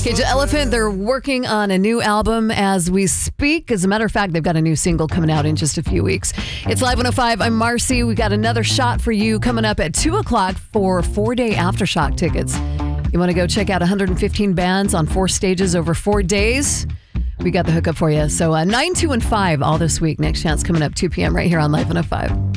Cage the Elephant, they're working on a new album as we speak. As a matter of fact, they've got a new single coming out in just a few weeks. It's Live 105. I'm Marcy. We got another shot for you coming up at 2 o'clock for 4-day Aftershock tickets. You want to go check out 115 bands on 4 stages over 4 days? We got the hookup for you. So 9, 2, and 5 all this week. Next chance coming up 2 p.m. right here on Live 105.